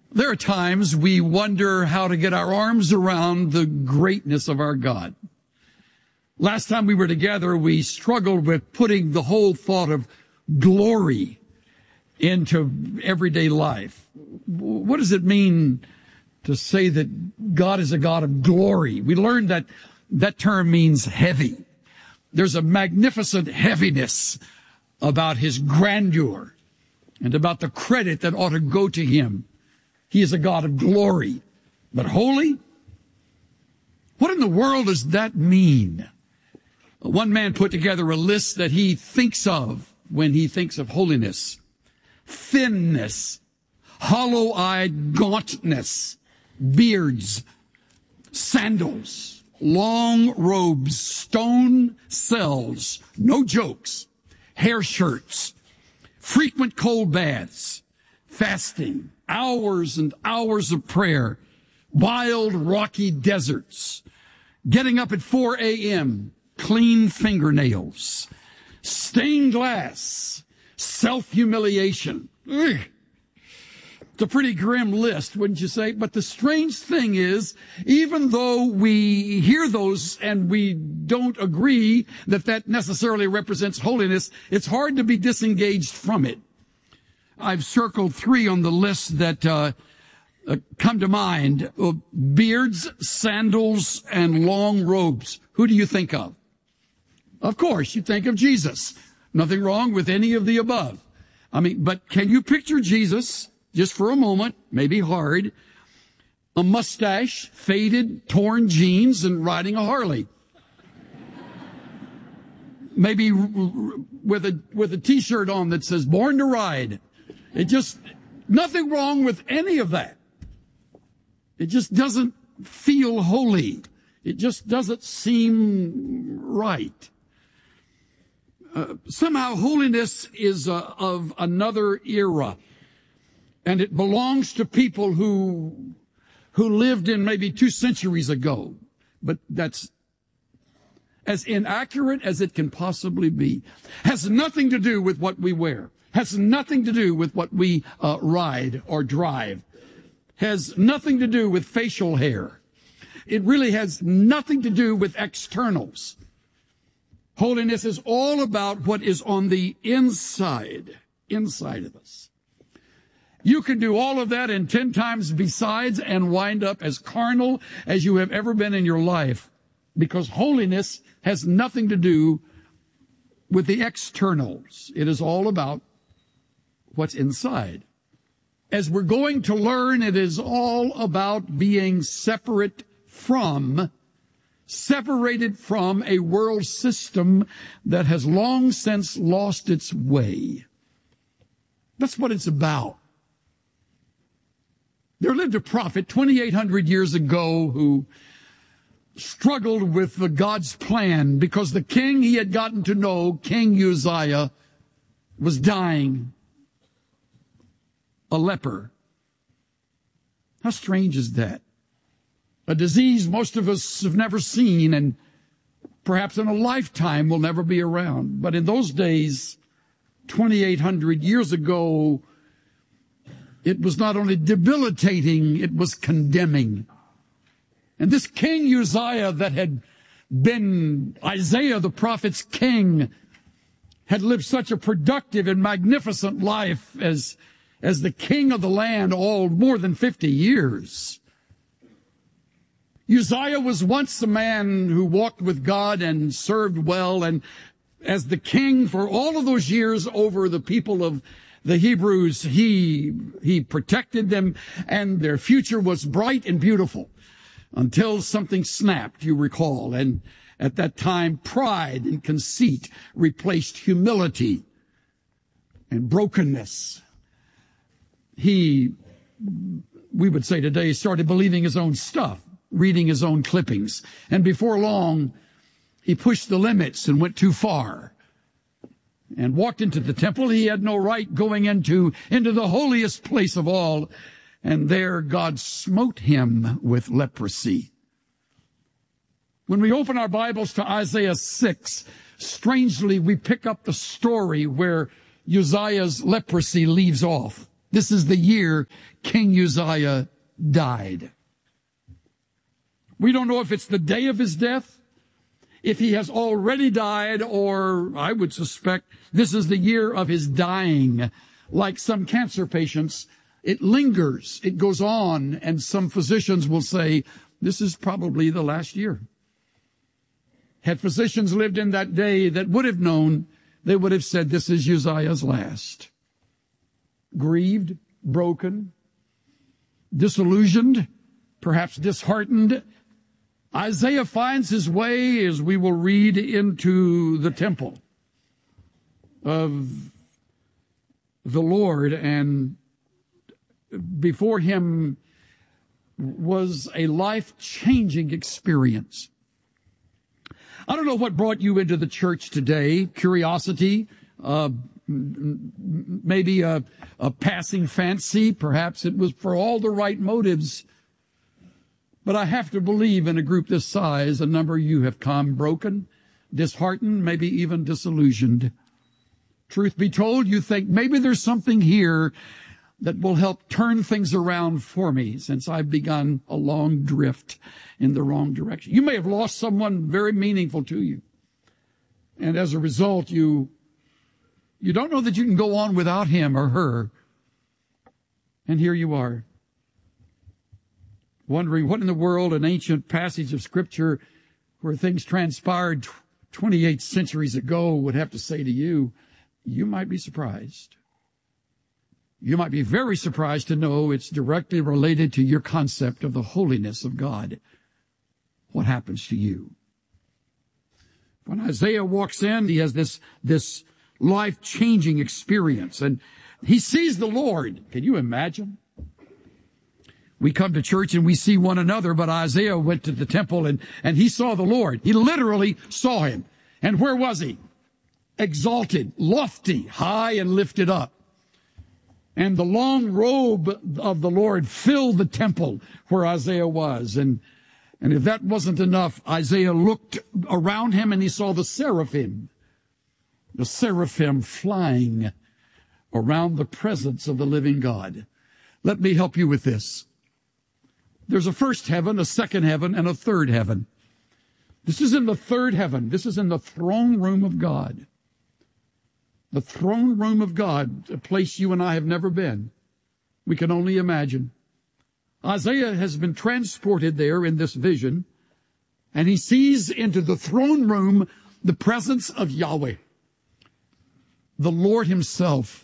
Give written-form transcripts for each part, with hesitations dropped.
There are times we wonder how to get our arms around the greatness of our God. Last time we were together, we struggled with putting the whole thought of glory into everyday life. What does it mean to say that God is a God of glory? We learned that that term means heavy. There's a magnificent heaviness about his grandeur and about the credit that ought to go to him. He is a God of glory. But holy? What in the world does that mean? One man put together a list that he thinks of when he thinks of holiness. Thinness, hollow-eyed gauntness, beards, sandals, long robes, stone cells, no jokes, hair shirts, frequent cold baths, fasting, hours and hours of prayer, wild rocky deserts, getting up at 4 a.m., clean fingernails, stained glass, self-humiliation. Ugh. It's a pretty grim list, wouldn't you say? But the strange thing is, even though we hear those and we don't agree that that necessarily represents holiness, it's hard to be disengaged from it. I've circled 3 on the list that come to mind. Beards, sandals, and long robes. Who do you think of? Of course, you think of Jesus. Nothing wrong with any of the above. But can you picture Jesus, just for a moment, maybe hard, a mustache, faded, torn jeans, and riding a Harley? Maybe with a t-shirt on that says, "Born to Ride." Nothing wrong with any of that. It just doesn't feel holy. It just doesn't seem right. Somehow holiness is of another era, and it belongs to people who lived in maybe 2 centuries ago. But that's as inaccurate as it can possibly be. Has nothing to do with what we wear. Has nothing to do with what we ride or drive. Has nothing to do with facial hair. It really has nothing to do with externals. Holiness is all about what is on the inside of us. You can do all of that and 10 times besides and wind up as carnal as you have ever been in your life, because holiness has nothing to do with the externals. It is all about what's inside. As we're going to learn, it is all about being separated from a world system that has long since lost its way. That's what it's about. There lived a prophet 2,800 years ago who struggled with God's plan because the king he had gotten to know, King Uzziah, was dying, a leper. How strange is that? A disease most of us have never seen and perhaps in a lifetime will never be around. But in those days, 2,800 years ago, it was not only debilitating, it was condemning. And this King Uzziah that had been Isaiah the prophet's king had lived such a productive and magnificent life as the king of the land all more than 50 years. Uzziah was once a man who walked with God and served well, and as the king for all of those years over the people of the Hebrews, he protected them, and their future was bright and beautiful until something snapped, you recall. And at that time, pride and conceit replaced humility and brokenness. We would say today, started believing his own stuff, reading his own clippings. And before long, he pushed the limits and went too far and walked into the temple he had no right going into the holiest place of all. And there God smote him with leprosy. When we open our Bibles to Isaiah 6, strangely, we pick up the story where Uzziah's leprosy leaves off. This is the year King Uzziah died. We don't know if it's the day of his death, if he has already died, or I would suspect this is the year of his dying. Like some cancer patients, it lingers, it goes on, and some physicians will say, this is probably the last year. Had physicians lived in that day that would have known, they would have said, this is Uzziah's last. Grieved, broken, disillusioned, perhaps disheartened, Isaiah finds his way, as we will read, into the temple of the Lord, and before him was a life-changing experience. I don't know what brought you into the church today. Curiosity, maybe a passing fancy. Perhaps it was for all the right motives. But I have to believe in a group this size, a number of you have come broken, disheartened, maybe even disillusioned. Truth be told, you think maybe there's something here that will help turn things around for me since I've begun a long drift in the wrong direction. You may have lost someone very meaningful to you. And as a result, you don't know that you can go on without him or her. And here you are, wondering what in the world an ancient passage of Scripture where things transpired 28 centuries ago would have to say to you. You might be surprised. You might be very surprised to know it's directly related to your concept of the holiness of God. What happens to you? When Isaiah walks in, he has this life-changing experience, and he sees the Lord. Can you imagine? We come to church and we see one another, but Isaiah went to the temple and he saw the Lord. He literally saw him. And where was he? Exalted, lofty, high and lifted up. And the long robe of the Lord filled the temple where Isaiah was. And if that wasn't enough, Isaiah looked around him and he saw the seraphim flying around the presence of the living God. Let me help you with this. There's a first heaven, a second heaven, and a third heaven. This is in the third heaven. This is in the throne room of God. The throne room of God, a place you and I have never been. We can only imagine. Isaiah has been transported there in this vision, and he sees into the throne room the presence of Yahweh, the Lord himself.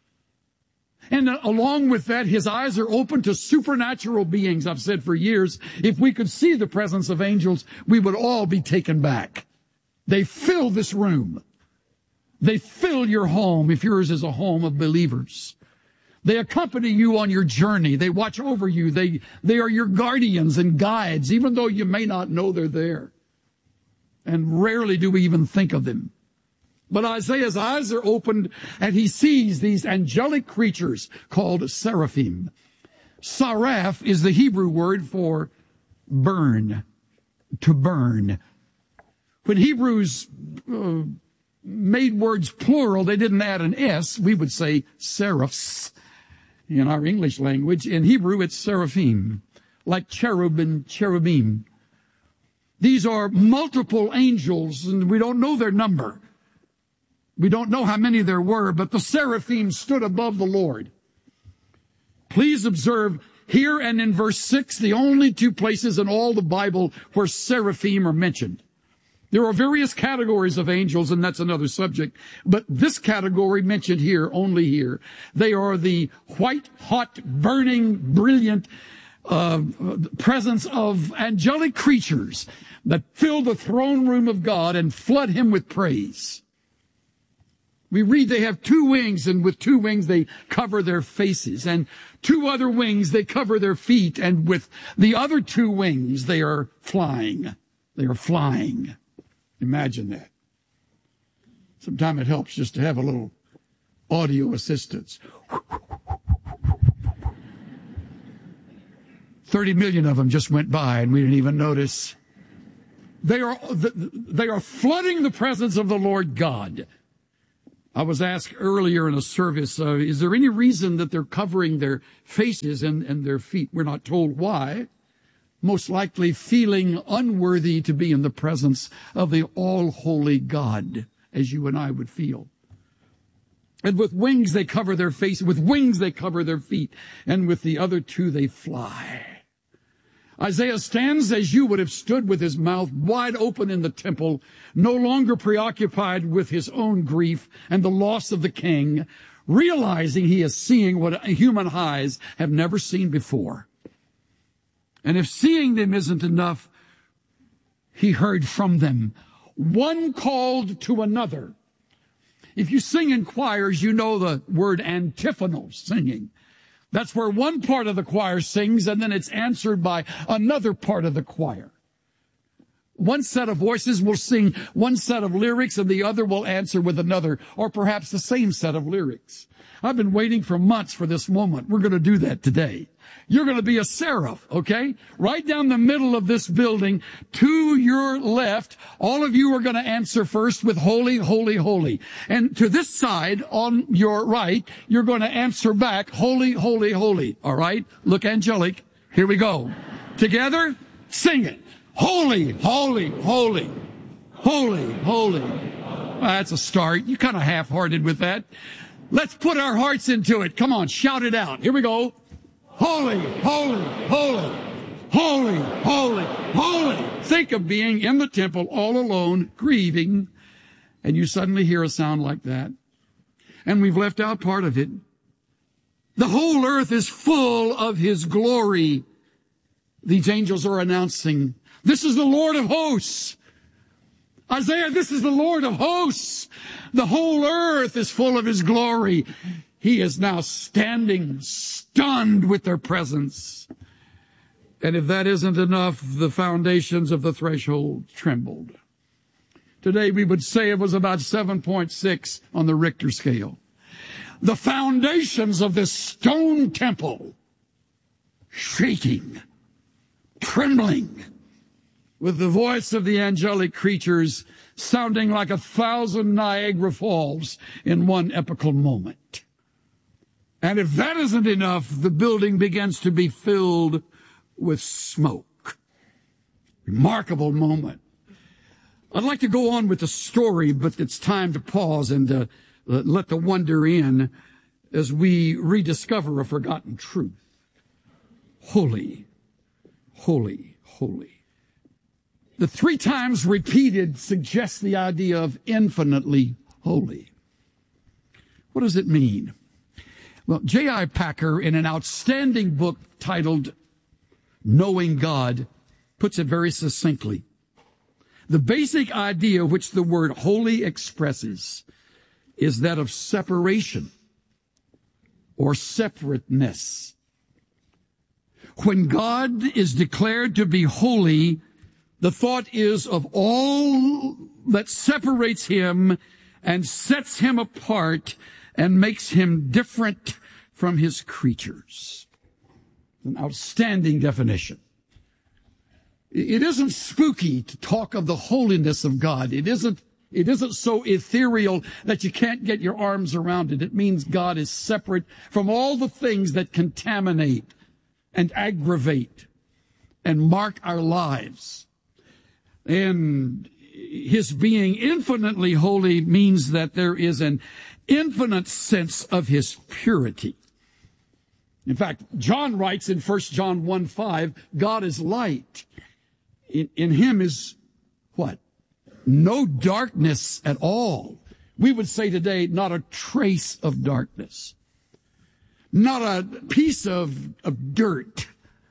And along with that, his eyes are open to supernatural beings. I've said for years, if we could see the presence of angels, we would all be taken back. They fill this room. They fill your home if yours is a home of believers. They accompany you on your journey. They watch over you. They are your guardians and guides, even though you may not know they're there. And rarely do we even think of them. But Isaiah's eyes are opened and he sees these angelic creatures called seraphim. Saraph is the Hebrew word for burn, to burn. When Hebrews made words plural, they didn't add an S. We would say seraphs in our English language. In Hebrew, it's seraphim, like cherub and cherubim. These are multiple angels, and we don't know their number. We don't know how many there were, but the seraphim stood above the Lord. Please observe here and in verse 6, the only two places in all the Bible where seraphim are mentioned. There are various categories of angels, and that's another subject. But this category mentioned here, only here, they are the white, hot, burning, brilliant presence of angelic creatures that fill the throne room of God and flood him with praise. We read they have two wings, and with two wings they cover their faces, and two other wings they cover their feet, and with the other two wings they are flying. They are flying. Imagine that. Sometimes it helps just to have a little audio assistance. 30 million of them just went by and we didn't even notice. They are flooding the presence of the Lord God. I was asked earlier in a service, is there any reason that they're covering their faces and their feet? We're not told why. Most likely feeling unworthy to be in the presence of the all-holy God, as you and I would feel. And with wings they cover their face, with wings they cover their feet, and with the other two they fly. Isaiah stands as you would have stood, with his mouth wide open in the temple, no longer preoccupied with his own grief and the loss of the king, realizing he is seeing what human eyes have never seen before. And if seeing them isn't enough, he heard from them. One called to another. If you sing in choirs, you know the word antiphonal singing. That's where one part of the choir sings, and then it's answered by another part of the choir. One set of voices will sing one set of lyrics, and the other will answer with another, or perhaps the same set of lyrics. I've been waiting for months for this moment. We're going to do that today. You're going to be a seraph, okay? Right down the middle of this building, to your left, all of you are going to answer first with holy, holy, holy. And to this side, on your right, you're going to answer back, holy, holy, holy. All right? Look angelic. Here we go. Together, sing it. Holy, holy, holy, holy, holy. Well, that's a start. You're kind of half-hearted with that. Let's put our hearts into it. Come on, shout it out. Here we go. Holy, holy, holy, holy, holy, holy. Think of being in the temple all alone, grieving, and you suddenly hear a sound like that. And we've left out part of it. The whole earth is full of his glory. These angels are announcing, this is the Lord of hosts. Isaiah, this is the Lord of hosts. The whole earth is full of his glory. He is now standing stunned with their presence. And if that isn't enough, the foundations of the threshold trembled. Today we would say it was about 7.6 on the Richter scale. The foundations of this stone temple shaking, trembling, with the voice of the angelic creatures sounding like 1,000 Niagara Falls in one epical moment. And if that isn't enough, the building begins to be filled with smoke. Remarkable moment. I'd like to go on with the story, but it's time to pause and let the wonder in as we rediscover a forgotten truth. Holy, holy, holy. The 3 times repeated suggests the idea of infinitely holy. What does it mean? Well, J.I. Packer, in an outstanding book titled Knowing God, puts it very succinctly. The basic idea which the word holy expresses is that of separation or separateness. When God is declared to be holy, the thought is of all that separates him and sets him apart and makes him different from his creatures. An outstanding definition. It isn't spooky to talk of the holiness of God. It isn't so ethereal that you can't get your arms around it. It means God is separate from all the things that contaminate and aggravate and mark our lives. And his being infinitely holy means that there is an infinite sense of his purity. In fact, John writes in 1 John 1:5, God is light. In him is what? No darkness at all. We would say today, not a trace of darkness. Not a piece of dirt.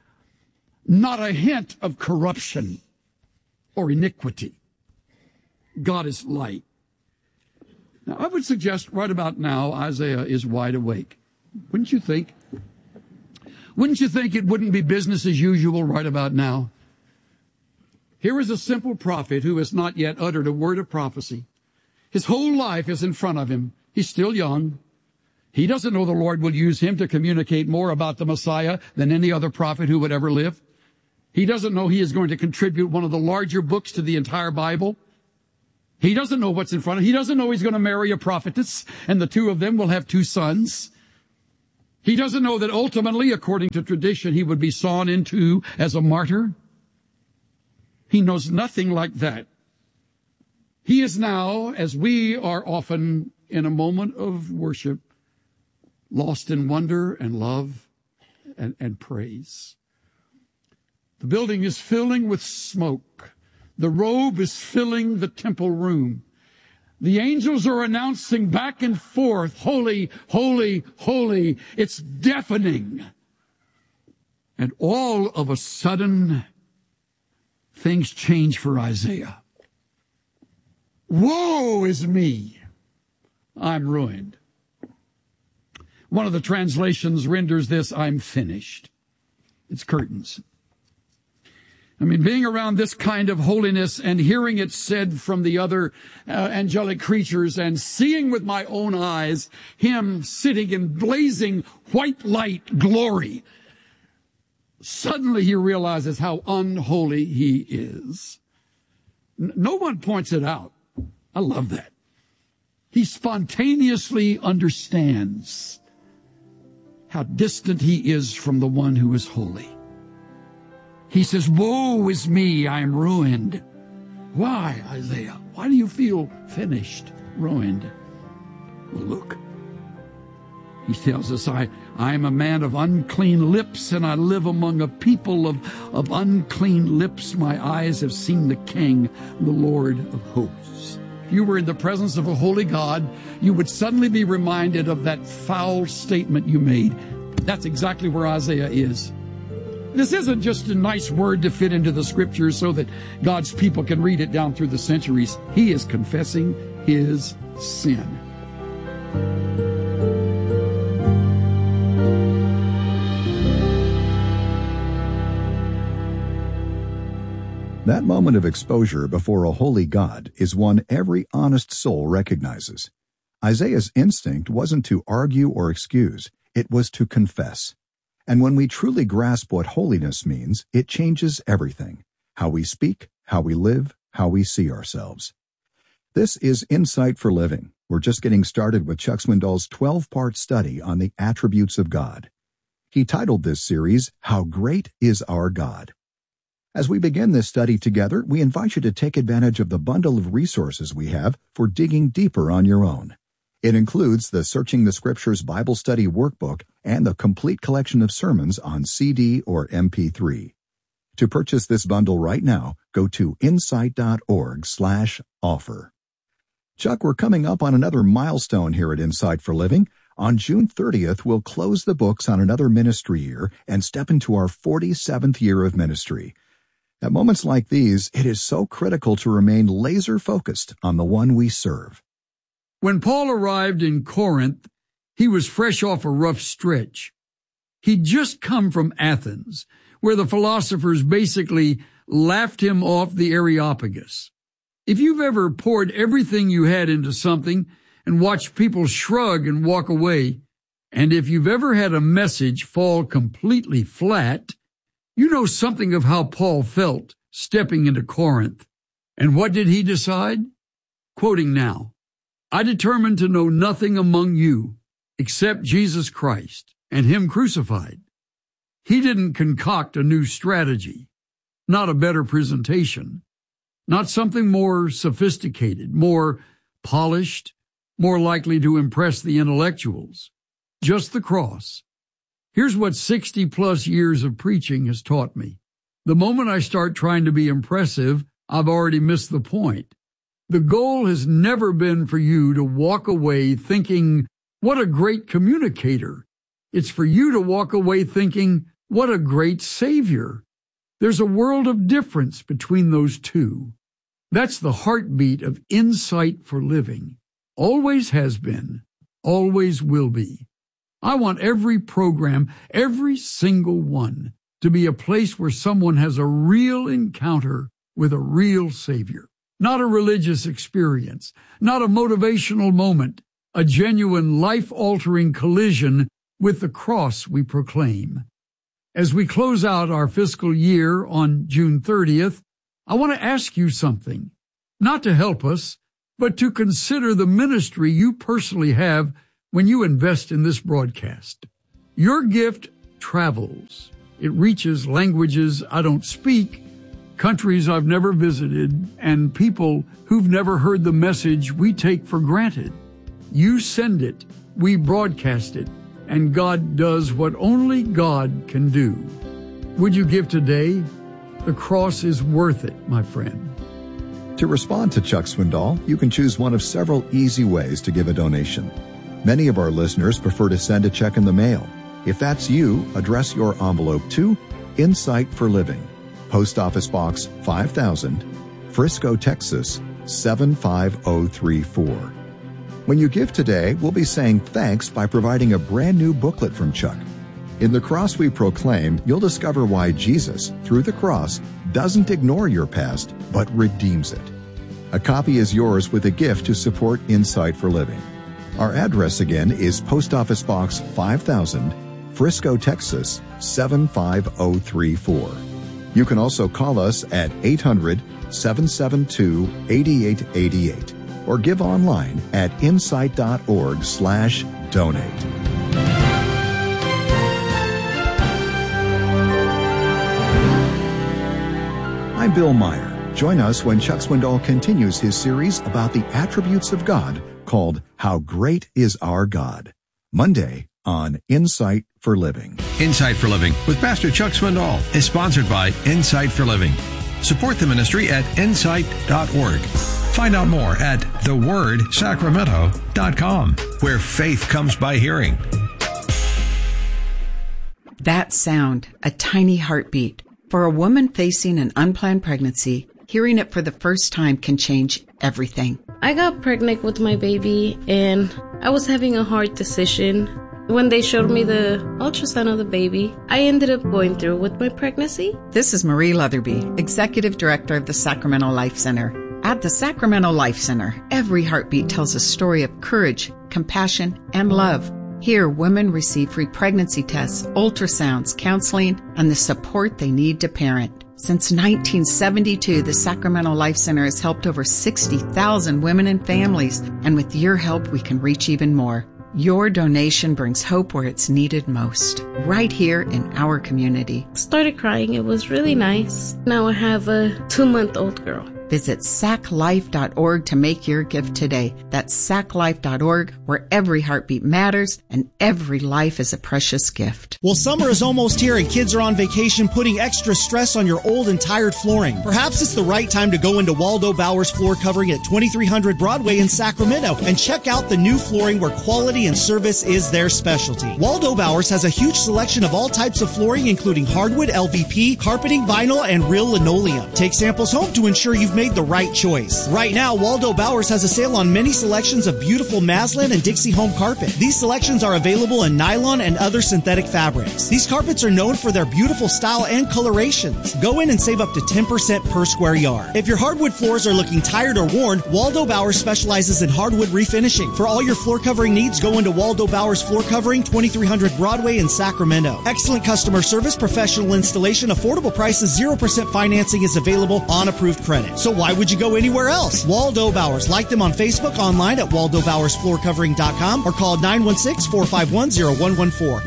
Not a hint of corruption or iniquity. God is light. Now, I would suggest right about now, Isaiah is wide awake. Wouldn't you think? Wouldn't you think it wouldn't be business as usual right about now? Here is a simple prophet who has not yet uttered a word of prophecy. His whole life is in front of him. He's still young. He doesn't know the Lord will use him to communicate more about the Messiah than any other prophet who would ever live. He doesn't know he is going to contribute one of the larger books to the entire Bible. He doesn't know what's in front of him. He doesn't know he's going to marry a prophetess, and the two of them will have 2 sons. He doesn't know that ultimately, according to tradition, he would be sawn in two as a martyr. He knows nothing like that. He is now, as we are often in a moment of worship, lost in wonder and love and praise. The building is filling with smoke. The robe is filling the temple room. The angels are announcing back and forth, holy, holy, holy. It's deafening. And all of a sudden, things change for Isaiah. Woe is me! I'm ruined. One of the translations renders this, I'm finished. It's curtains. I mean, being around this kind of holiness and hearing it said from the other angelic creatures and seeing with my own eyes him sitting in blazing white light glory, suddenly he realizes how unholy he is. No one points it out. I love that. He spontaneously understands how distant he is from the one who is holy. He says, woe is me, I am ruined. Why, Isaiah? Why do you feel finished, ruined? Well, look. He tells us, I am a man of unclean lips, and I live among a people of unclean lips. My eyes have seen the King, the Lord of hosts. If you were in the presence of a holy God, you would suddenly be reminded of that foul statement you made. That's exactly where Isaiah is. This isn't just a nice word to fit into the scriptures so that God's people can read it down through the centuries. He is confessing his sin. That moment of exposure before a holy God is one every honest soul recognizes. Isaiah's instinct wasn't to argue or excuse, it was to confess. And when we truly grasp what holiness means, it changes everything. How we speak, how we live, how we see ourselves. This is Insight for Living. We're just getting started with Chuck Swindoll's 12-part study on the attributes of God. He titled this series, How Great is Our God? As we begin this study together, we invite you to take advantage of the bundle of resources we have for digging deeper on your own. It includes the Searching the Scriptures Bible Study Workbook and the complete collection of sermons on CD or MP3. To purchase this bundle right now, go to insight.org/offer. Chuck, we're coming up on another milestone here at Insight for Living. On June 30th, we'll close the books on another ministry year and step into our 47th year of ministry. At moments like these, it is so critical to remain laser-focused on the one we serve. When Paul arrived in Corinth, he was fresh off a rough stretch. He'd just come from Athens, where the philosophers basically laughed him off the Areopagus. If you've ever poured everything you had into something and watched people shrug and walk away, and if you've ever had a message fall completely flat, you know something of how Paul felt stepping into Corinth. And what did he decide? Quoting now, I determined to know nothing among you except Jesus Christ and him crucified. He didn't concoct a new strategy, not a better presentation, not something more sophisticated, more polished, more likely to impress the intellectuals. Just the cross. Here's what 60-plus years of preaching has taught me. The moment I start trying to be impressive, I've already missed the point. The goal has never been for you to walk away thinking, what a great communicator. It's for you to walk away thinking, what a great Savior. There's a world of difference between those two. That's the heartbeat of Insight for Living. Always has been, always will be. I want every program, every single one, to be a place where someone has a real encounter with a real Savior. Not a religious experience, not a motivational moment, a genuine life-altering collision with the cross we proclaim. As we close out our fiscal year on June 30th, I want to ask you something, not to help us, but to consider the ministry you personally have when you invest in this broadcast. Your gift travels. It reaches languages I don't speak, countries I've never visited, and people who've never heard the message we take for granted. You send it, we broadcast it, and God does what only God can do. Would you give today? The cross is worth it, my friend. To respond to Chuck Swindoll, you can choose one of several easy ways to give a donation. Many of our listeners prefer to send a check in the mail. If that's you, address your envelope to Insight for Living, Post Office Box 5000, Frisco, Texas 75034. When you give today, we'll be saying thanks by providing a brand new booklet from Chuck. In The Cross We Proclaim, you'll discover why Jesus, through the cross, doesn't ignore your past, but redeems it. A copy is yours with a gift to support Insight for Living. Our address again is Post Office Box 5000, Frisco, Texas 75034. You can also call us at 800-772-8888 or give online at insight.org/donate. I'm Bill Meyer. Join us when Chuck Swindoll continues his series about the attributes of God called How Great Is Our God, Monday on Insight for Living. Insight for Living with Pastor Chuck Swindoll is sponsored by Insight for Living. Support the ministry at insight.org. Find out more at thewordsacramento.com, where faith comes by hearing. That sound, a tiny heartbeat. For a woman facing an unplanned pregnancy, hearing it for the first time can change everything. I got pregnant with my baby and I was having a hard decision. When they showed me the ultrasound of the baby, I ended up going through with my pregnancy. This is Marie Leatherby, Executive Director of the Sacramento Life Center. At the Sacramento Life Center, every heartbeat tells a story of courage, compassion, and love. Here, women receive free pregnancy tests, ultrasounds, counseling, and the support they need to parent. Since 1972, the Sacramento Life Center has helped over 60,000 women and families, and with your help, we can reach even more. Your donation brings hope where it's needed most, right here in our community. Started crying. It was really nice. Now I have a 2-month-old girl. Visit saclife.org to make your gift today. That's saclife.org, where every heartbeat matters and every life is a precious gift. Well, summer is almost here and kids are on vacation, putting extra stress on your old and tired flooring. Perhaps it's the right time to go into Waldo Bowers Floor Covering at 2300 Broadway in Sacramento and check out the new flooring where quality and service is their specialty. Waldo Bowers has a huge selection of all types of flooring, including hardwood, LVP, carpeting, vinyl, and real linoleum. Take samples home to ensure you've made the right choice. Right now, Waldo Bowers has a sale on many selections of beautiful Maslin and Dixie home carpet. These selections are available in nylon and other synthetic fabrics. These carpets are known for their beautiful style and colorations. Go in and save up to 10% per square yard. If your hardwood floors are looking tired or worn, Waldo Bowers specializes in hardwood refinishing. For all your floor covering needs, go into Waldo Bowers Floor Covering, 2300 Broadway in Sacramento. Excellent customer service, professional installation, affordable prices, 0% financing is available on approved credit. So why would you go anywhere else? Waldo Bowers. Like them on Facebook, online at waldobowersfloorcovering.com, or call 916-451-0114.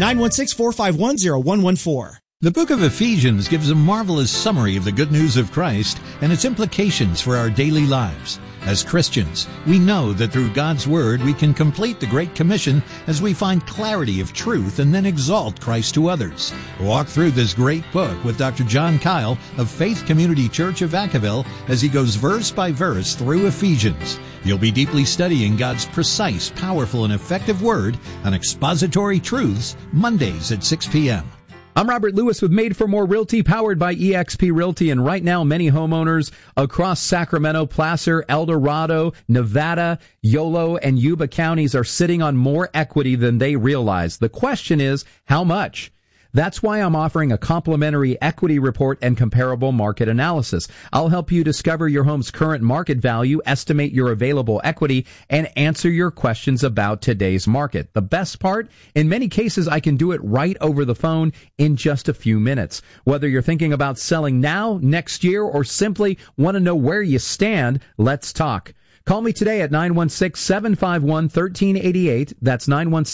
916-451-0114. The book of Ephesians gives a marvelous summary of the good news of Christ and its implications for our daily lives. As Christians, we know that through God's Word we can complete the Great Commission as we find clarity of truth and then exalt Christ to others. Walk through this great book with Dr. John Kyle of Faith Community Church of Vacaville as he goes verse by verse through Ephesians. You'll be deeply studying God's precise, powerful, and effective Word on Expository Truths, Mondays at 6 p.m. I'm Robert Lewis with Made for More Realty, powered by eXp Realty, and right now many homeowners across Sacramento, Placer, El Dorado, Nevada, Yolo, and Yuba counties are sitting on more equity than they realize. The question is, how much? That's why I'm offering a complimentary equity report and comparable market analysis. I'll help you discover your home's current market value, estimate your available equity, and answer your questions about today's market. The best part, in many cases, I can do it right over the phone in just a few minutes. Whether you're thinking about selling now, next year, or simply want to know where you stand, let's talk. Call me today at 916-751-1388. That's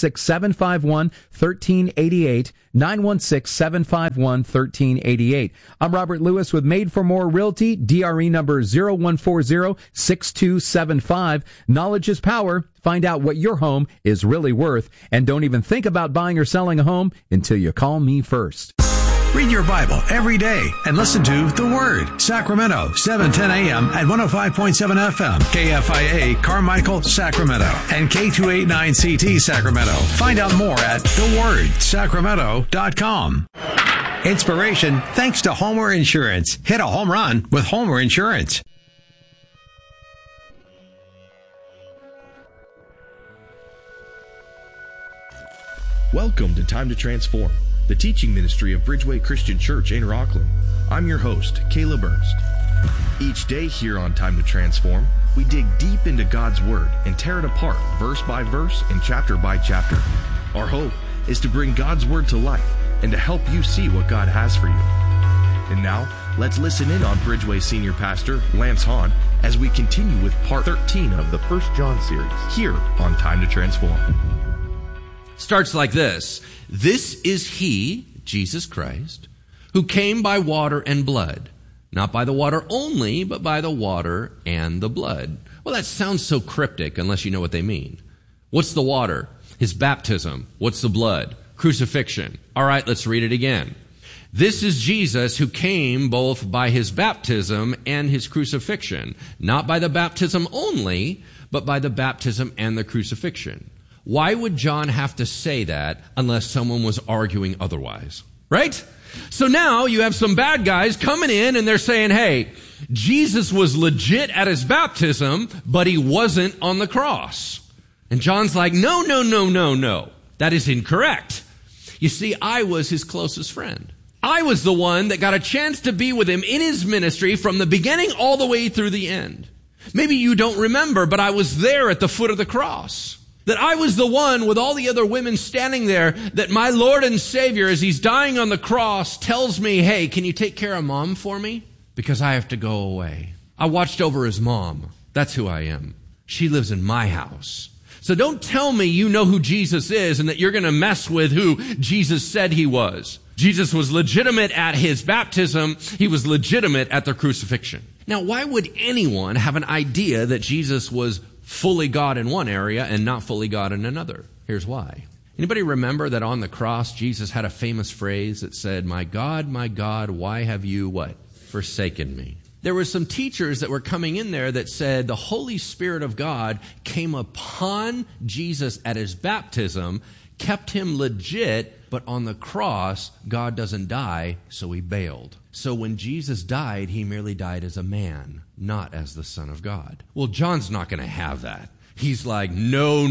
916-751-1388. 916-751-1388. I'm Robert Lewis with Made for More Realty, DRE number 0140-6275. Knowledge is power. Find out what your home is really worth, and don't even think about buying or selling a home until you call me first. Read your Bible every day and listen to The Word. Sacramento, 7:10 a.m. at 105.7 FM. KFIA, Carmichael, Sacramento. And K289CT, Sacramento. Find out more at thewordsacramento.com. Inspiration thanks to Homer Insurance. Hit a home run with Homer Insurance. Welcome to Time to Transform, the teaching ministry of Bridgeway Christian Church in Rockland. I'm your host, Caleb Ernst. Each day here on Time to Transform, we dig deep into God's Word and tear it apart verse by verse and chapter by chapter. Our hope is to bring God's Word to life and to help you see what God has for you. And now, let's listen in on Bridgeway Senior Pastor Lance Hahn as we continue with part 13 of the 1 John series here on Time to Transform. Starts like this. This is he, Jesus Christ, who came by water and blood, not by the water only, but by the water and the blood. Well, that sounds so cryptic unless you know what they mean. What's the water? His baptism. What's the blood? Crucifixion. All right, let's read it again. This is Jesus who came both by his baptism and his crucifixion, not by the baptism only, but by the baptism and the crucifixion. Why would John have to say that unless someone was arguing otherwise? Right? So now you have some bad guys coming in and they're saying, hey, Jesus was legit at his baptism, but he wasn't on the cross. And John's like, no. That is incorrect. You see, I was his closest friend. I was the one that got a chance to be with him in his ministry from the beginning all the way through the end. Maybe you don't remember, but I was there at the foot of the cross. That I was the one with all the other women standing there, that my Lord and Savior, as he's dying on the cross, tells me, hey, can you take care of Mom for me? Because I have to go away. I watched over his mom. That's who I am. She lives in my house. So don't tell me you know who Jesus is and that you're going to mess with who Jesus said he was. Jesus was legitimate at his baptism. He was legitimate at the crucifixion. Now, why would anyone have an idea that Jesus was fully God in one area and not fully God in another? Here's why. Anybody remember that on the cross, Jesus had a famous phrase that said, my God, why have you what? Forsaken me. There were some teachers that were coming in there that said the Holy Spirit of God came upon Jesus at his baptism, kept him legit, but on the cross, God doesn't die, so he bailed. So when Jesus died, he merely died as a man, not as the Son of God. Well, John's not going to have that. He's like, no.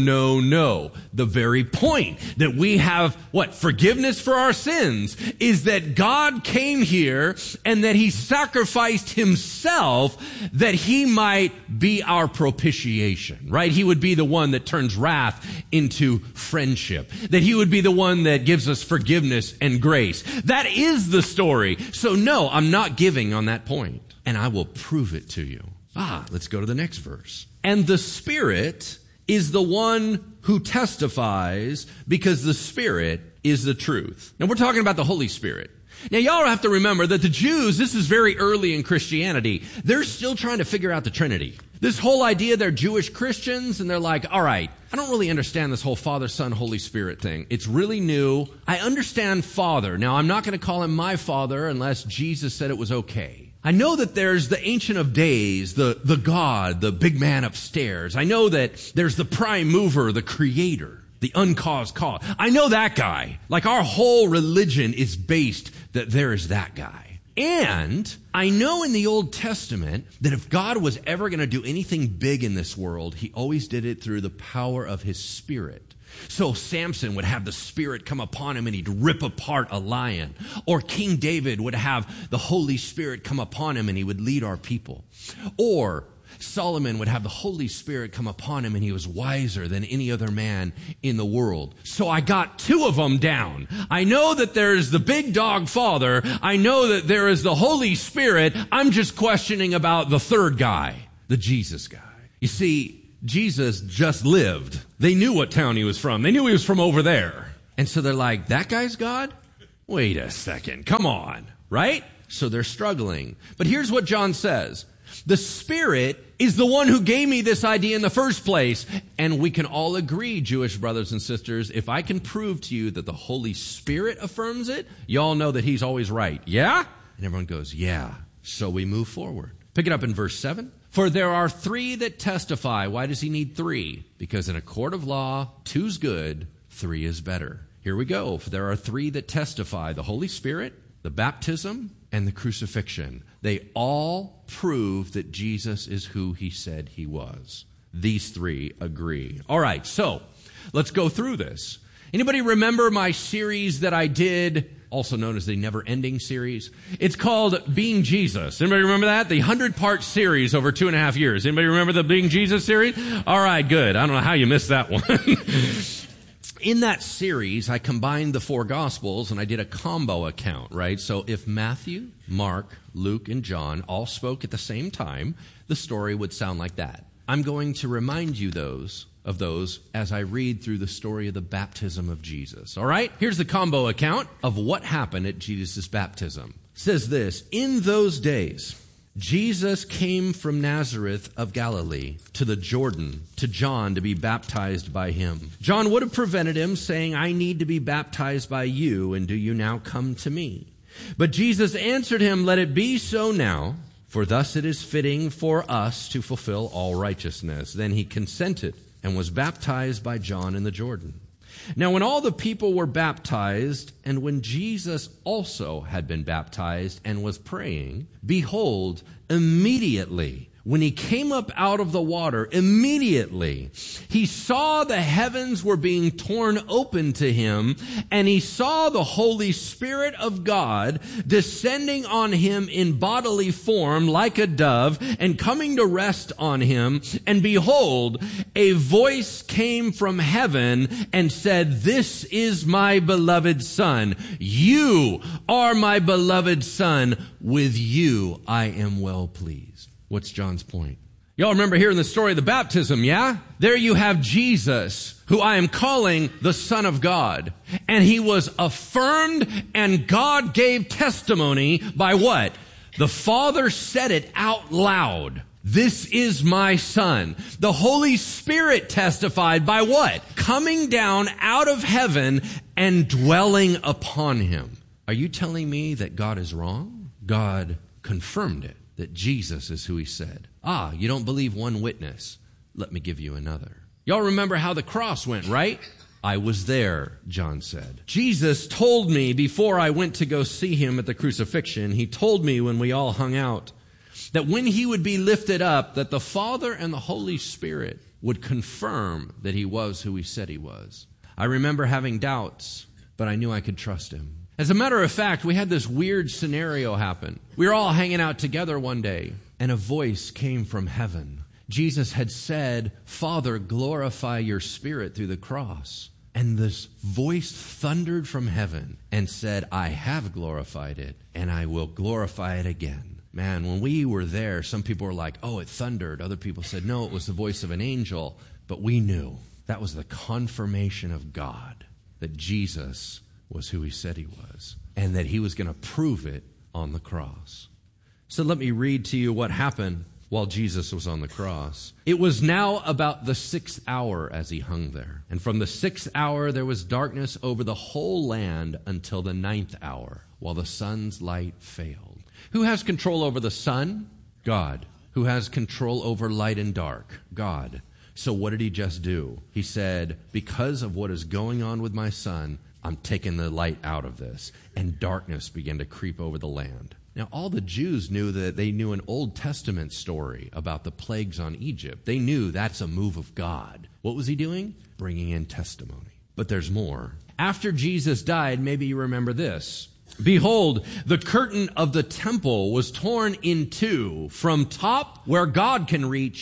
The very point that we have, forgiveness for our sins is that God came here and that he sacrificed himself that he might be our propitiation, right? He would be the one that turns wrath into friendship, that he would be the one that gives us forgiveness and grace. That is the story. So no, I'm not giving on that point, and I will prove it to you. Let's go to the next verse. And the Spirit is the one who testifies because the Spirit is the truth. Now, we're talking about the Holy Spirit. Now, y'all have to remember that the Jews, this is very early in Christianity, they're still trying to figure out the Trinity. This whole idea they're Jewish Christians, and they're like, all right, I don't really understand this whole Father, Son, Holy Spirit thing. It's really new. I understand Father. Now, I'm not going to call him my Father unless Jesus said it was okay. I know that there's the Ancient of Days, the God, the big man upstairs. I know that there's the prime mover, the creator, the uncaused cause. I know that guy. Like our whole religion is based that there is that guy. And I know in the Old Testament that if God was ever going to do anything big in this world, he always did it through the power of his Spirit. So Samson would have the Spirit come upon him and he'd rip apart a lion. Or King David would have the Holy Spirit come upon him and he would lead our people. Or Solomon would have the Holy Spirit come upon him and he was wiser than any other man in the world. So I got two of them down. I know that there's the big dog Father. I know that there is the Holy Spirit. I'm just questioning about the third guy, the Jesus guy. You see, Jesus just lived. They knew what town he was from. They knew he was from over there. And so they're like, that guy's God? Wait a second. Come on. Right? So they're struggling. But here's what John says. The Spirit is the one who gave me this idea in the first place. And we can all agree, Jewish brothers and sisters, if I can prove to you that the Holy Spirit affirms it, y'all know that he's always right. Yeah? And everyone goes, yeah. So we move forward. Pick it up in verse 7. For there are 3 that testify. Why does he need 3? Because in a court of law, 2's good, 3 is better. Here we go. For there are 3 that testify. The Holy Spirit, the baptism, and the crucifixion. They all prove that Jesus is who he said he was. These 3 agree. All right, so let's go through this. Anybody remember my series that I did, also known as the Never-Ending series? It's called Being Jesus. Anybody remember that? The 100-part series over 2.5 years. Anybody remember the Being Jesus series? All right, good. I don't know how you missed that one. In that series, I combined the 4 Gospels and I did a combo account, right? So if Matthew, Mark, Luke, and John all spoke at the same time, the story would sound like that. I'm going to remind you of those as I read through the story of the baptism of Jesus. All right? Here's the combo account of what happened at Jesus' baptism. It says this, in those days, Jesus came from Nazareth of Galilee to the Jordan to John to be baptized by him. John would have prevented him, saying, I need to be baptized by you, and do you now come to me? But Jesus answered him, let it be so now, for thus it is fitting for us to fulfill all righteousness. Then he consented and was baptized by John in the Jordan. Now when all the people were baptized, and when Jesus also had been baptized and was praying, behold, immediately, when he came up out of the water, immediately he saw the heavens were being torn open to him, and he saw the Holy Spirit of God descending on him in bodily form like a dove and coming to rest on him. And behold, a voice came from heaven and said, this is my beloved Son. You are my beloved Son. With you I am well pleased. What's John's point? Y'all remember hearing the story of the baptism, yeah? There you have Jesus, who I am calling the Son of God. And he was affirmed, and God gave testimony by what? The Father said it out loud. This is my Son. The Holy Spirit testified by what? Coming down out of heaven and dwelling upon him. Are you telling me that God is wrong? God confirmed it. That Jesus is who he said. You don't believe one witness. Let me give you another. Y'all remember how the cross went, right? I was there, John said. Jesus told me before I went to go see him at the crucifixion, he told me when we all hung out, that when he would be lifted up, that the Father and the Holy Spirit would confirm that he was who he said he was. I remember having doubts, but I knew I could trust him. As a matter of fact, we had this weird scenario happen. We were all hanging out together one day, and a voice came from heaven. Jesus had said, Father, glorify your Spirit through the cross. And this voice thundered from heaven and said, I have glorified it, and I will glorify it again. Man, when we were there, some people were like, oh, it thundered. Other people said, no, it was the voice of an angel. But we knew that was the confirmation of God, that Jesus was who he said he was, and that he was going to prove it on the cross. So let me read to you what happened while Jesus was on the cross. It was now about the 6th hour as he hung there. And from the 6th hour there was darkness over the whole land until the 9th hour, while the sun's light failed. Who has control over the sun? God. Who has control over light and dark? God. So what did he just do? He said, because of what is going on with my son, I'm taking the light out of this. And darkness began to creep over the land. Now, all the Jews knew that they knew an Old Testament story about the plagues on Egypt. They knew that's a move of God. What was he doing? Bringing in testimony. But there's more. After Jesus died, maybe you remember this. Behold, the curtain of the temple was torn in two from top where God can reach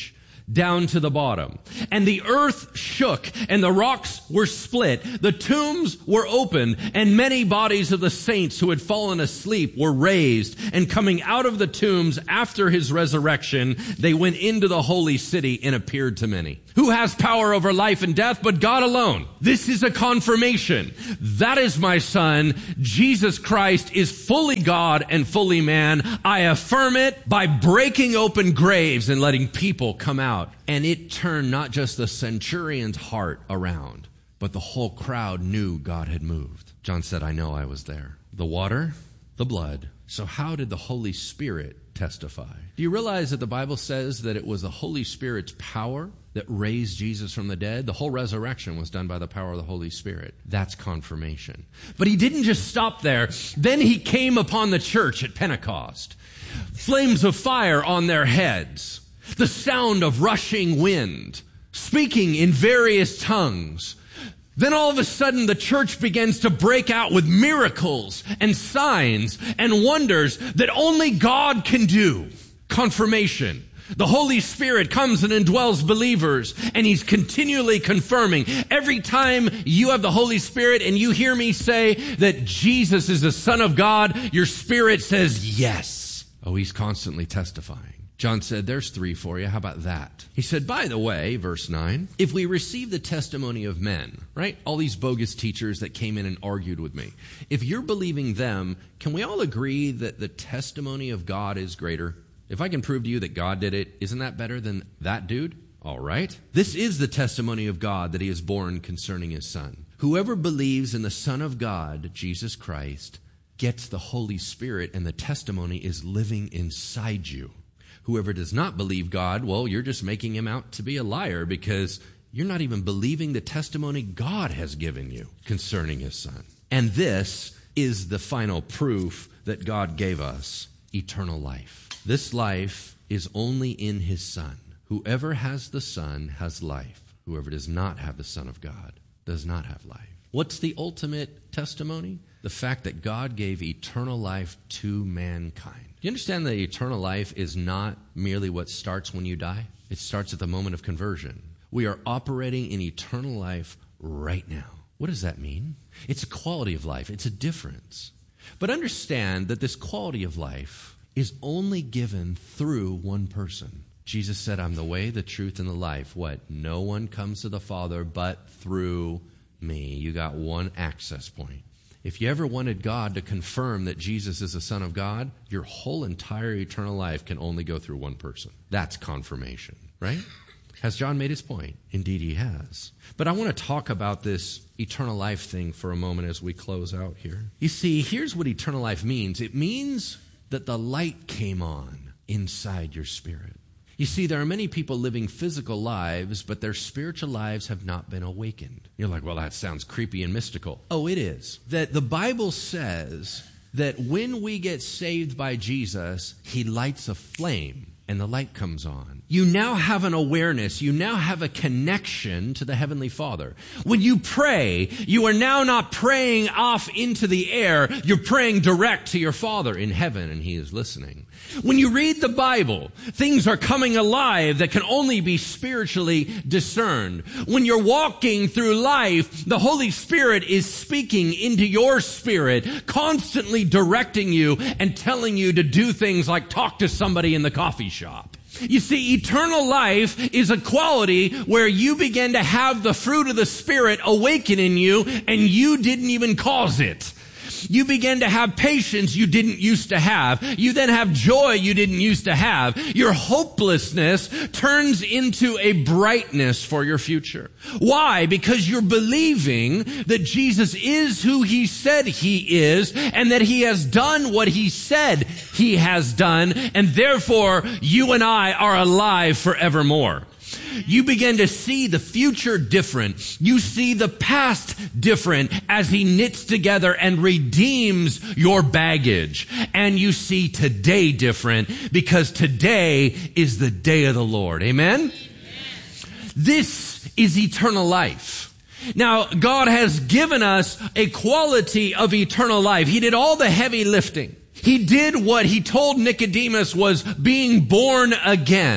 down to the bottom. And the earth shook, and the rocks were split. The tombs were opened, and many bodies of the saints who had fallen asleep were raised. And coming out of the tombs after his resurrection, they went into the holy city and appeared to many. Who has power over life and death but God alone? This is a confirmation. That is my son. Jesus Christ is fully God and fully man. I affirm it by breaking open graves and letting people come out. And it turned not just the centurion's heart around, but the whole crowd knew God had moved. John said, I know I was there. The water, the blood. So how did the Holy Spirit testify? Do you realize that the Bible says that it was the Holy Spirit's power that raised Jesus from the dead? The whole resurrection was done by the power of the Holy Spirit. That's confirmation. But he didn't just stop there. Then he came upon the church at Pentecost. Flames of fire on their heads. The sound of rushing wind. Speaking in various tongues. Then all of a sudden the church begins to break out with miracles and signs and wonders that only God can do. Confirmation. The Holy Spirit comes and indwells believers, and he's continually confirming. Every time you have the Holy Spirit and you hear me say that Jesus is the Son of God, your spirit says yes. Oh, he's constantly testifying. John said, there's 3 for you. How about that? He said, by the way, verse 9, if we receive the testimony of men, right? All these bogus teachers that came in and argued with me. If you're believing them, can we all agree that the testimony of God is greater? If I can prove to you that God did it, isn't that better than that dude? All right. This is the testimony of God that he has borne concerning his Son. Whoever believes in the Son of God, Jesus Christ, gets the Holy Spirit, and the testimony is living inside you. Whoever does not believe God, well, you're just making him out to be a liar because you're not even believing the testimony God has given you concerning his Son. And this is the final proof that God gave us, eternal life. This life is only in his Son. Whoever has the Son has life. Whoever does not have the Son of God does not have life. What's the ultimate testimony? The fact that God gave eternal life to mankind. Do you understand that eternal life is not merely what starts when you die? It starts at the moment of conversion. We are operating in eternal life right now. What does that mean? It's a quality of life. It's a difference. But understand that this quality of life is only given through one person. Jesus said, I'm the way, the truth, and the life. What? No one comes to the Father but through me. You got one access point. If you ever wanted God to confirm that Jesus is the Son of God, your whole entire eternal life can only go through one person. That's confirmation, right? Has John made his point? Indeed he has. But I want to talk about this eternal life thing for a moment as we close out here. You see, here's what eternal life means. It means that the light came on inside your spirit. You see, there are many people living physical lives, but their spiritual lives have not been awakened. You're like, well, that sounds creepy and mystical. Oh, it is. That the Bible says that when we get saved by Jesus, he lights a flame and the light comes on. You now have an awareness. You now have a connection to the Heavenly Father. When you pray, you are now not praying off into the air. You're praying direct to your Father in heaven, and he is listening. When you read the Bible, things are coming alive that can only be spiritually discerned. When you're walking through life, the Holy Spirit is speaking into your spirit, constantly directing you and telling you to do things like talk to somebody in the coffee shop. You see, eternal life is a quality where you begin to have the fruit of the Spirit awaken in you, and you didn't even cause it. You begin to have patience you didn't used to have. You then have joy you didn't used to have. Your hopelessness turns into a brightness for your future. Why? Because you're believing that Jesus is who he said he is, and that he has done what he said he has done, and therefore you and I are alive forevermore. You begin to see the future different. You see the past different as he knits together and redeems your baggage. And you see today different because today is the day of the Lord. Amen? Amen. This is eternal life. Now, God has given us a quality of eternal life. He did all the heavy lifting. He did what he told Nicodemus was being born again.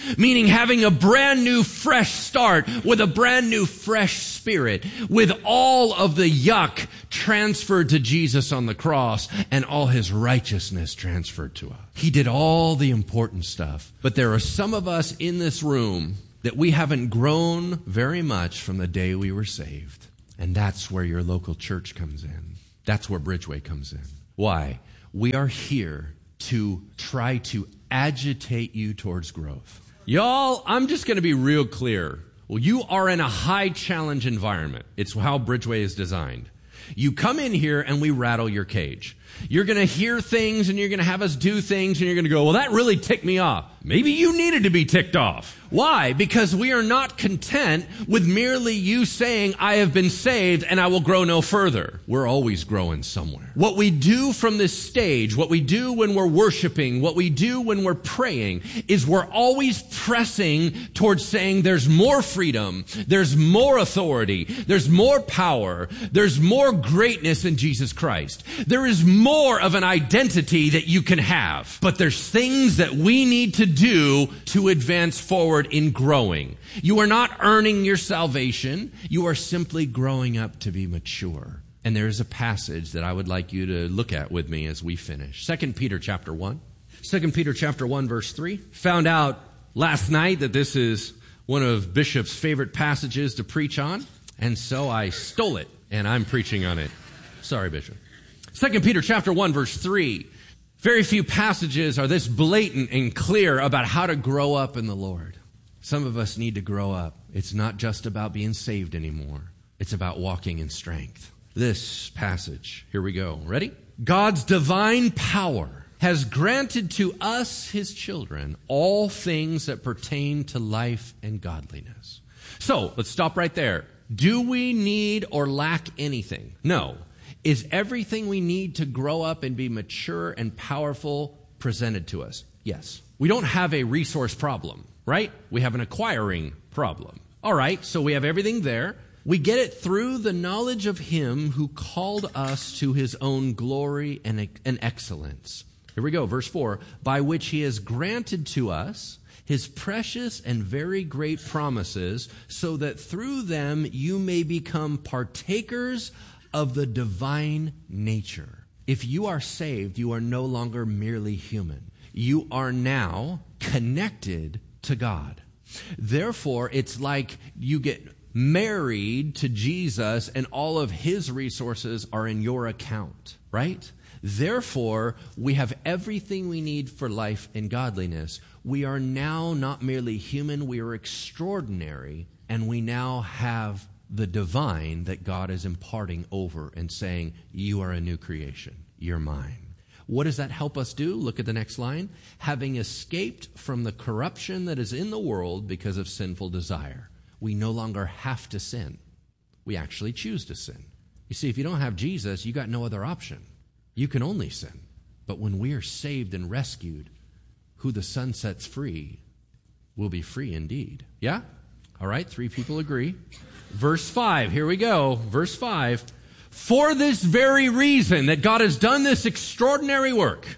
meaning having a brand new fresh start with a brand new fresh spirit, with all of the yuck transferred to Jesus on the cross and all his righteousness transferred to us. He did all the important stuff. But there are some of us in this room that we haven't grown very much from the day we were saved. And that's where your local church comes in. That's where Bridgeway comes in. Why? We are here to try to agitate you towards growth. Y'all, I'm just going to be real clear. Well, you are in a high challenge environment. It's how Bridgeway is designed. You come in here and we rattle your cage. You're going to hear things and you're going to have us do things and you're going to go, well, that really ticked me off. Maybe you needed to be ticked off. Why? Because we are not content with merely you saying, I have been saved and I will grow no further. We're always growing somewhere. What we do from this stage, what we do when we're worshiping, what we do when we're praying, is we're always pressing towards saying there's more freedom, there's more authority, there's more power, there's more greatness in Jesus Christ. There is more of an identity that you can have. But there's things that we need to do to advance forward in growing. You are not earning your salvation. You are simply growing up to be mature. And there is a passage that I would like you to look at with me as we finish. 2 Peter chapter 1. 2 Peter chapter 1 verse 3. Found out last night that this is one of Bishop's favorite passages to preach on. And so I stole it and I'm preaching on it. Sorry, Bishop. 2 Peter chapter 1 verse 3. Very few passages are this blatant and clear about how to grow up in the Lord. Some of us need to grow up. It's not just about being saved anymore. It's about walking in strength. This passage, here we go. Ready? God's divine power has granted to us, his children, all things that pertain to life and godliness. So, let's stop right there. Do we need or lack anything? No. Is everything we need to grow up and be mature and powerful presented to us? Yes. We don't have a resource problem, right? We have an acquiring problem. All right, so we have everything there. We get it through the knowledge of him who called us to his own glory and excellence. Here we go, verse 4. By which he has granted to us his precious and very great promises, so that through them you may become partakers of the divine nature. If you are saved, you are no longer merely human. You are now connected to God. Therefore, it's like you get married to Jesus and all of his resources are in your account, right? Therefore, we have everything we need for life and godliness. We are now not merely human, we are extraordinary, and we now have the divine that God is imparting over and saying, you are a new creation. You're mine. What does that help us do? Look at the next line. Having escaped from the corruption that is in the world because of sinful desire. We no longer have to sin. We actually choose to sin. You see, if you don't have Jesus, you got no other option. You can only sin. But when we are saved and rescued, who the Son sets free will be free indeed. Yeah? All right, 3 people agree. Verse 5, here we go. Verse 5. For this very reason that God has done this extraordinary work,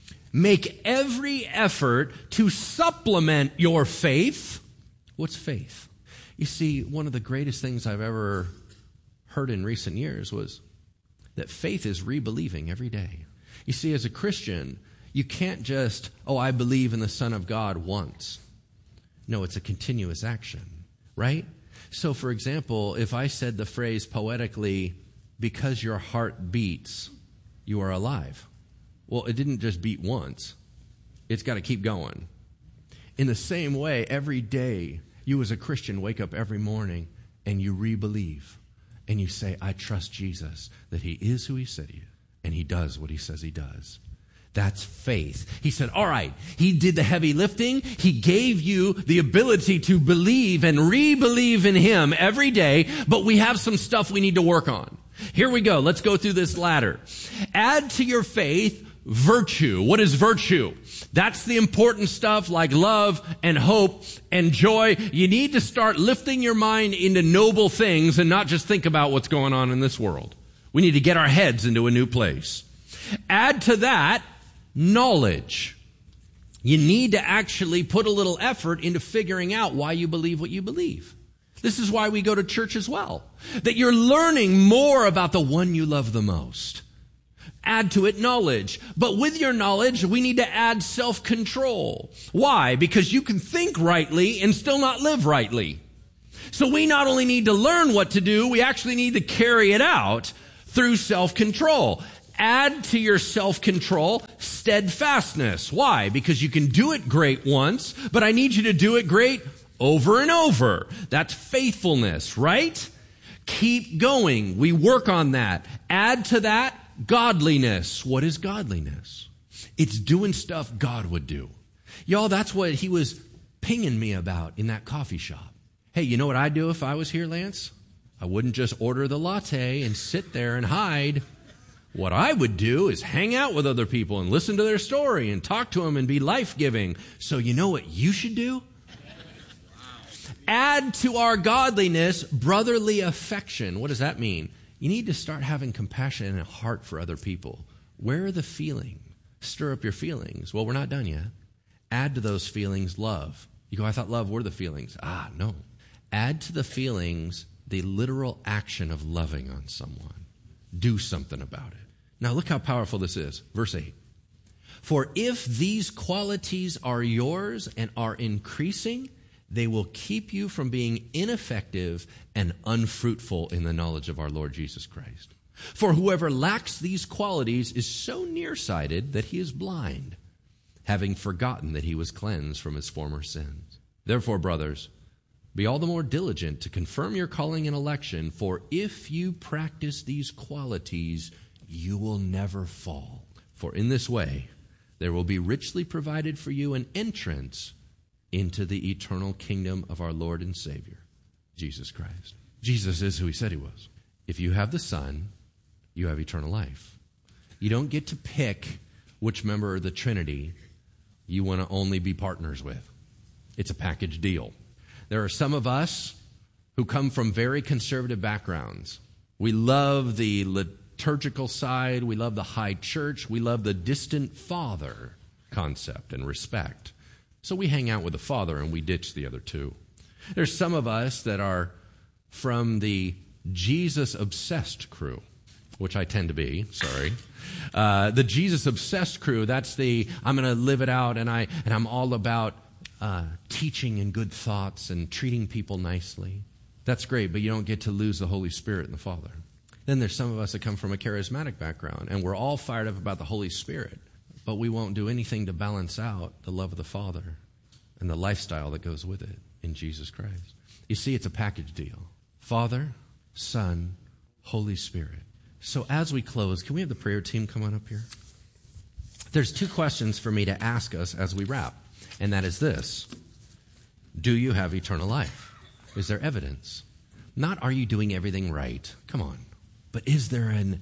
make every effort to supplement your faith. What's faith? You see, one of the greatest things I've ever heard in recent years was that faith is re-believing every day. You see, as a Christian, you can't just, I believe in the Son of God once. No, it's a continuous action, right? So, for example, if I said the phrase poetically, because your heart beats, you are alive. Well, it didn't just beat once. It's got to keep going. In the same way, every day, you as a Christian wake up every morning and you re-believe. And you say, I trust Jesus, that he is who he said he is, and he does what he says he does. That's faith. He said, all right, he did the heavy lifting. He gave you the ability to believe and re-believe in him every day, but we have some stuff we need to work on. Here we go. Let's go through this ladder. Add to your faith virtue. What is virtue? That's the important stuff like love and hope and joy. You need to start lifting your mind into noble things and not just think about what's going on in this world. We need to get our heads into a new place. Add to that knowledge. You need to actually put a little effort into figuring out why you believe what you believe. This is why we go to church as well. That you're learning more about the one you love the most. Add to it knowledge. But with your knowledge, we need to add self-control. Why? Because you can think rightly and still not live rightly. So we not only need to learn what to do, we actually need to carry it out through self-control. Add to your self-control steadfastness. Why? Because you can do it great once, but I need you to do it great over and over. That's faithfulness, right? Keep going. We work on that. Add to that godliness. What is godliness? It's doing stuff God would do. Y'all, that's what he was pinging me about in that coffee shop. Hey, you know what I'd do if I was here, Lance? I wouldn't just order the latte and sit there and hide. What I would do is hang out with other people and listen to their story and talk to them and be life-giving. So you know what you should do? Add to our godliness brotherly affection. What does that mean? You need to start having compassion and a heart for other people. Where are the feelings? Stir up your feelings. Well, we're not done yet. Add to those feelings love. You go, I thought love were the feelings. No. Add to the feelings the literal action of loving on someone. Do something about it. Now look how powerful this is. Verse 8. For if these qualities are yours and are increasing, they will keep you from being ineffective and unfruitful in the knowledge of our Lord Jesus Christ. For whoever lacks these qualities is so nearsighted that he is blind, having forgotten that he was cleansed from his former sins. Therefore, brothers, be all the more diligent to confirm your calling and election, for if you practice these qualities, you will never fall. For in this way, there will be richly provided for you an entrance into the eternal kingdom of our Lord and Savior, Jesus Christ. Jesus is who he said he was. If you have the Son, you have eternal life. You don't get to pick which member of the Trinity you want to only be partners with. It's a package deal. There are some of us who come from very conservative backgrounds. We love the liturgical side. We love the high church. We love the distant father concept and respect. So we hang out with the father and we ditch the other two. There's some of us that are from the Jesus-obsessed crew, which I tend to be, sorry. The Jesus-obsessed crew, that's the, I'm going to live it out, and I'm all about teaching and good thoughts and treating people nicely. That's great, but you don't get to lose the Holy Spirit and the Father. Then there's some of us that come from a charismatic background, and we're all fired up about the Holy Spirit, but we won't do anything to balance out the love of the Father and the lifestyle that goes with it in Jesus Christ. You see, it's a package deal. Father, Son, Holy Spirit. So as we close, can we have the prayer team come on up here? There's two questions for me to ask us as we wrap, and that is this. Do you have eternal life? Is there evidence? Not are you doing everything right? Come on. But is there an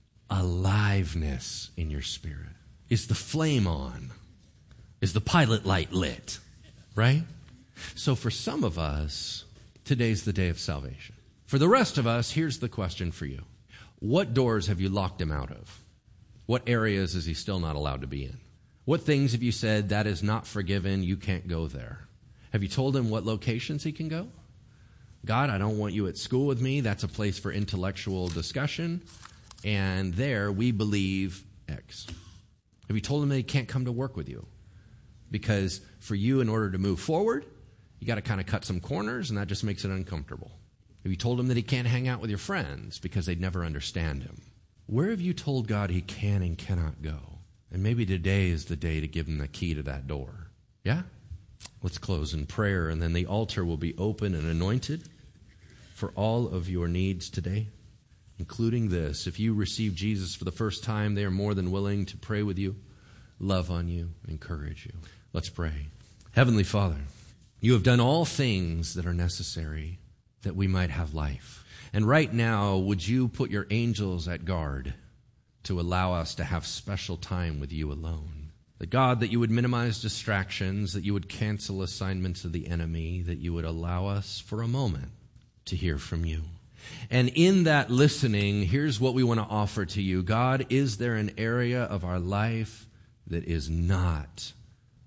aliveness in your spirit? Is the flame on? Is the pilot light lit? Right? So for some of us, today's the day of salvation. For the rest of us, here's the question for you. What doors have you locked him out of? What areas is he still not allowed to be in? What things have you said, that is not forgiven, you can't go there? Have you told him what locations he can go? God, I don't want you at school with me. That's a place for intellectual discussion. And there we believe X. Have you told him that he can't come to work with you? Because for you, in order to move forward, you got to kind of cut some corners, and that just makes it uncomfortable. Have you told him that he can't hang out with your friends because they'd never understand him? Where have you told God he can and cannot go? And maybe today is the day to give him the key to that door. Yeah? Let's close in prayer, and then the altar will be open and anointed for all of your needs today, including this. If you receive Jesus for the first time, they are more than willing to pray with you, love on you, encourage you. Let's pray. Heavenly Father, you have done all things that are necessary that we might have life. And right now, would you put your angels at guard to allow us to have special time with you alone? That God, that you would minimize distractions, that you would cancel assignments of the enemy, that you would allow us for a moment to hear from you. And in that listening, here's what we want to offer to you. God, is there an area of our life that is not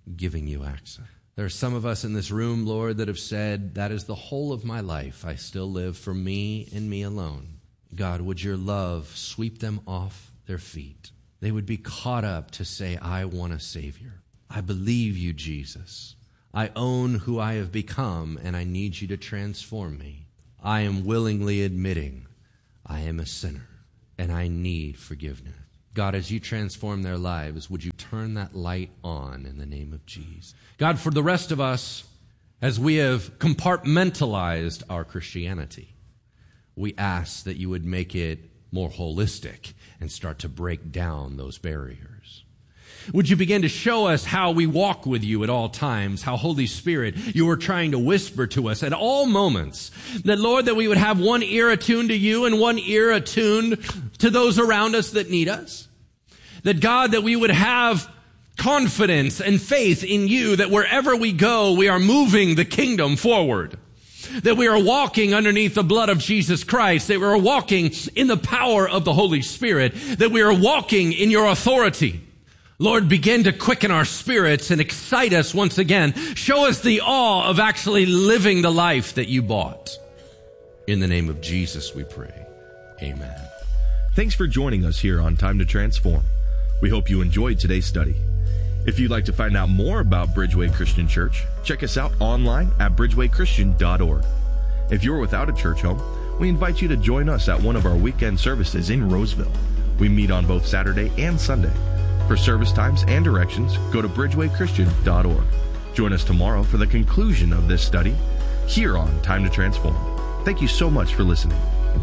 giving you access. There are some of us in this room, Lord, that have said, that is the whole of my life. I still live for me and me alone. God, would your love sweep them off their feet? They would be caught up to say, I want a Savior. I believe you, Jesus. I own who I have become, and I need you to transform me. I am willingly admitting I am a sinner, and I need forgiveness. God, as you transform their lives, would you turn that light on in the name of Jesus? God, for the rest of us, as we have compartmentalized our Christianity, we ask that you would make it more holistic and start to break down those barriers. Would you begin to show us how we walk with you at all times, how Holy Spirit, you are trying to whisper to us at all moments, that Lord, that we would have one ear attuned to you and one ear attuned to those around us that need us. That God, that we would have confidence and faith in you, that wherever we go, we are moving the kingdom forward. That we are walking underneath the blood of Jesus Christ, that we are walking in the power of the Holy Spirit, that we are walking in your authority. Lord, begin to quicken our spirits and excite us once again. Show us the awe of actually living the life that you bought. In the name of Jesus we pray. Amen. Thanks for joining us here on Time to Transform. We hope you enjoyed today's study. If you'd like to find out more about Bridgeway Christian Church, check us out online at bridgewaychristian.org. If you're without a church home, we invite you to join us at one of our weekend services in Roseville. We meet on both Saturday and Sunday. For service times and directions, go to bridgewaychristian.org. Join us tomorrow for the conclusion of this study here on Time to Transform. Thank you so much for listening.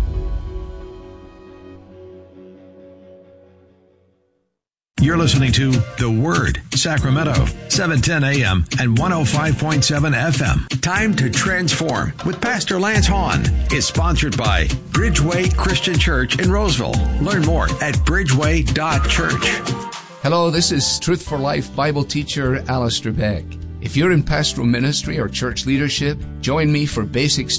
You're listening to The Word, Sacramento, 710 AM and 105.7 FM. Time to Transform with Pastor Lance Hahn is sponsored by Bridgeway Christian Church in Roseville. Learn more at bridgeway.church. Hello, this is Truth for Life Bible teacher Alistair Beck. If you're in pastoral ministry or church leadership, join me for Basics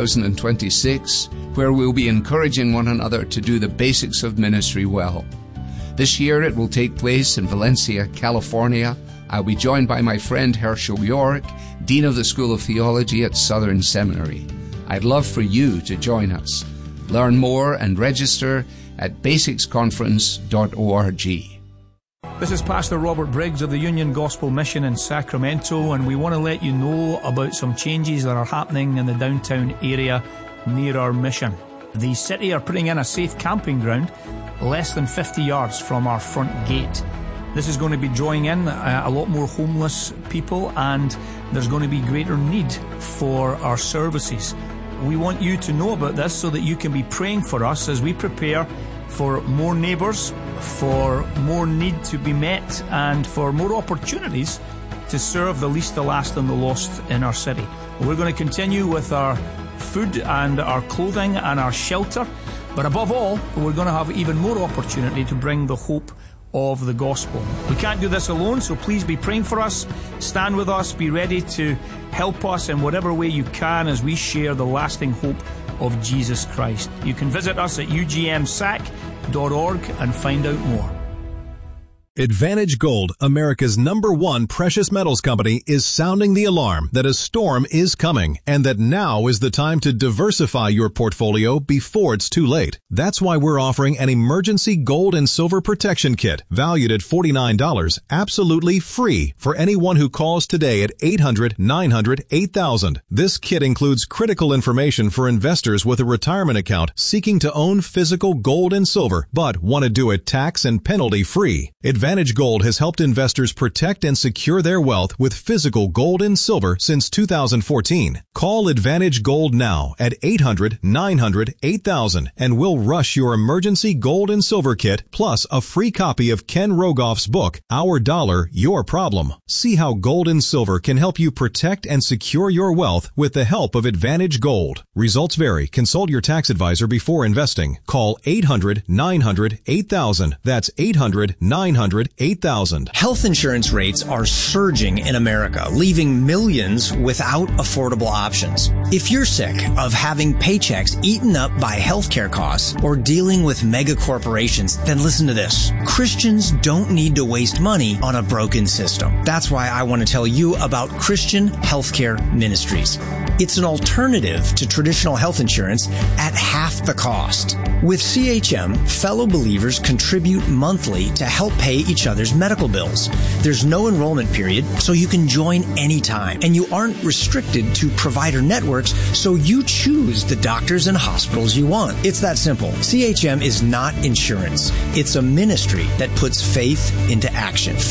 2026, where we'll be encouraging one another to do the basics of ministry well. This year it will take place in Valencia, California. I'll be joined by my friend Herschel York, Dean of the School of Theology at Southern Seminary. I'd love for you to join us. Learn more and register at basicsconference.org. This is Pastor Robert Briggs of the Union Gospel Mission in Sacramento, and we want to let you know about some changes that are happening in the downtown area near our mission. The city are putting in a safe camping ground less than 50 yards from our front gate. This is going to be drawing in a lot more homeless people, and there's going to be greater need for our services. We want you to know about this so that you can be praying for us as we prepare for more neighbours, for more need to be met, and for more opportunities to serve the least, the last, and the lost in our city. We're going to continue with our food and our clothing and our shelter, but above all, we're going to have even more opportunity to bring the hope of the gospel. We can't do this alone, so please be praying for us. Stand with us. Be ready to help us in whatever way you can as we share the lasting hope of Jesus Christ. You can visit us at ugmsac.org and find out more. Advantage Gold, America's #1 precious metals company, is sounding the alarm that a storm is coming and that now is the time to diversify your portfolio before it's too late. That's why we're offering an emergency gold and silver protection kit valued at $49, absolutely free for anyone who calls today at 800-900-8000. This kit includes critical information for investors with a retirement account seeking to own physical gold and silver but want to do it tax and penalty free. Advantage Gold has helped investors protect and secure their wealth with physical gold and silver since 2014. Call Advantage Gold now at 800-900-8000 and we'll rush your emergency gold and silver kit plus a free copy of Ken Rogoff's book, Our Dollar, Your Problem. See how gold and silver can help you protect and secure your wealth with the help of Advantage Gold. Results vary. Consult your tax advisor before investing. Call 800-900-8000. That's 800-900-8000. 1-800-8000. Health insurance rates are surging in America, leaving millions without affordable options. If you're sick of having paychecks eaten up by healthcare costs or dealing with mega corporations, then listen to this. Christians don't need to waste money on a broken system. That's why I want to tell you about Christian Healthcare Ministries. It's an alternative to traditional health insurance at half the cost. With CHM, fellow believers contribute monthly to help pay each other's medical bills. There's no enrollment period, so you can join anytime. And you aren't restricted to provider networks, so you choose the doctors and hospitals you want. It's that simple. CHM is not insurance. It's a ministry that puts faith into action.